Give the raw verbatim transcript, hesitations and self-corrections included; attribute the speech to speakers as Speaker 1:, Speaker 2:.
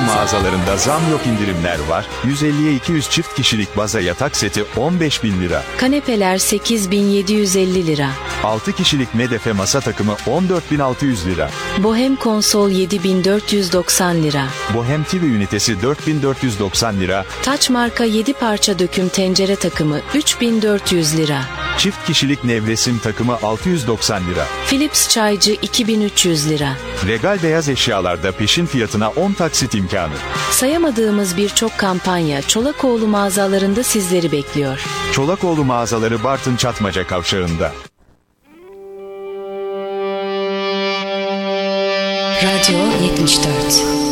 Speaker 1: mağazalarında zam yok indirimler var. yüz elliye iki yüz çift kişilik baza yatak seti on beş bin lira.
Speaker 2: Kanepeler sekiz bin yedi yüz elli lira.
Speaker 1: altı kişilik medefe masa takımı on dört bin altı yüz lira.
Speaker 2: Bohem konsol yedi bin dört yüz doksan lira.
Speaker 1: Bohem T V ünitesi dört bin dört yüz doksan lira.
Speaker 2: Taç marka yedi parça döküm tencere takımı üç bin dört yüz lira.
Speaker 1: Çift kişilik nevresim takımı altı yüz doksan lira.
Speaker 2: Philips çaycı iki bin üç yüz lira.
Speaker 1: Regal beyaz eşyalarda peşin fiyatına on taksit imkanı.
Speaker 2: Sayamadığımız birçok kampanya Çolakoğlu mağazalarında sizleri bekliyor.
Speaker 1: Çolakoğlu mağazaları Bartın Çatmaca kavşağında.
Speaker 2: Radyo yetmiş dört.